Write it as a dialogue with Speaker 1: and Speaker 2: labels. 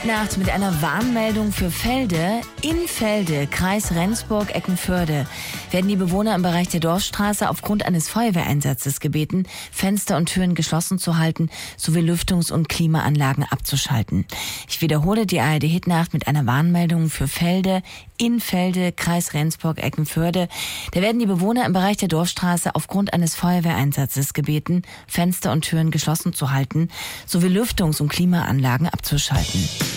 Speaker 1: Nacht mit einer Warnmeldung für Felde. In Felde, Kreis Rendsburg-Eckernförde, werden die Bewohner im Bereich der Dorfstraße aufgrund eines Feuerwehreinsatzes gebeten, Fenster und Türen geschlossen zu halten sowie Lüftungs- und Klimaanlagen abzuschalten. Ich wiederhole, die ARD-Hitnacht mit einer Warnmeldung für Felde. In Felde, Kreis Rendsburg-Eckernförde, da werden die Bewohner im Bereich der Dorfstraße aufgrund eines Feuerwehreinsatzes gebeten, Fenster und Türen geschlossen zu halten sowie Lüftungs- und Klimaanlagen abzuschalten.